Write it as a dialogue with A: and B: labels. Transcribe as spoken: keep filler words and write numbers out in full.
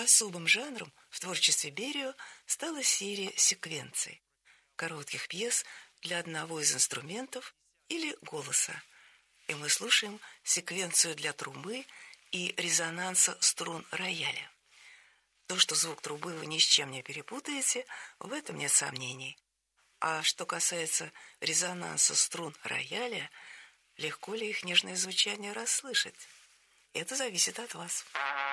A: Особым жанром в творчестве Берио стала серия секвенций, коротких пьес для одного из инструментов или голоса. И мы слушаем секвенцию для трубы и резонанса струн рояля. То, что звук трубы вы ни с чем не перепутаете, в этом нет сомнений. А что касается резонанса струн рояля, легко ли их нежное звучание расслышать? Это зависит от вас.